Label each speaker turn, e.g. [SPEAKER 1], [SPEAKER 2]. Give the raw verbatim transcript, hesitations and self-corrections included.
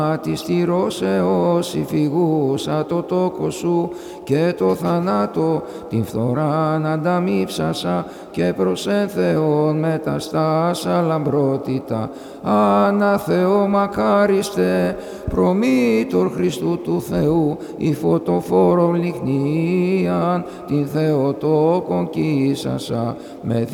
[SPEAKER 1] της τυρώσεως υφηγούσα το τόκο σου και το θανάτο την φθοράν ανταμείψασα και προς εν Θεόν μεταστάσα λαμπρότητα. Ανά Θεό μακάριστε προμήτωρ Χριστού του Θεού η φωτοφόρον λιχνίαν την Θεοτόκον κοίσασα με